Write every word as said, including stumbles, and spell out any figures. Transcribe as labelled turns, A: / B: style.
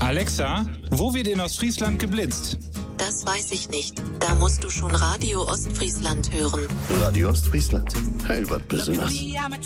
A: Alexa, wo wird in Ostfriesland geblitzt?
B: Das weiß ich nicht. Da musst du schon Radio Ostfriesland hören.
C: Radio Ostfriesland. Heil, was Besonderes.